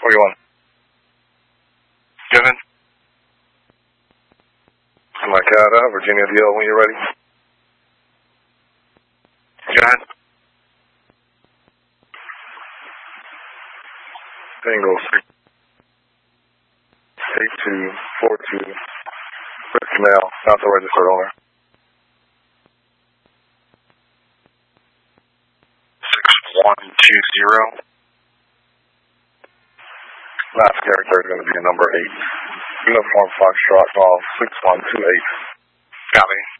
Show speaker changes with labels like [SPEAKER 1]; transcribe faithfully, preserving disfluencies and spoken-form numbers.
[SPEAKER 1] forty-one. Go ahead. Mike out, uh, Virginia D L when you're ready. Go ahead. Tango six eight two four two. Risk mail, not the registered owner. six one two zero. Last character is going to be a number eight. Uniform Foxtrot, call six one two eight. Copy.